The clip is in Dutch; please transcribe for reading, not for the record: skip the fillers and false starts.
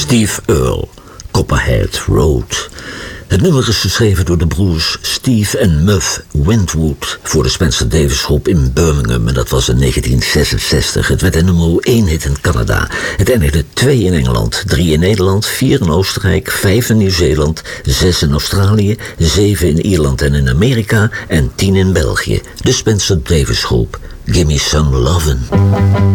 Steve Earle, Copperhead Road. Het nummer is geschreven door de broers Steve en Muff Windwood voor de Spencer Davis Groep in Birmingham en dat was in 1966. Het werd een nummer 1 hit in Canada. Het eindigde 2 in Engeland, 3 in Nederland, 4 in Oostenrijk, 5 in Nieuw-Zeeland, 6 in Australië, 7 in Ierland en in Amerika en 10 in België. De Spencer Davis Groep, Gimme Some Lovin'.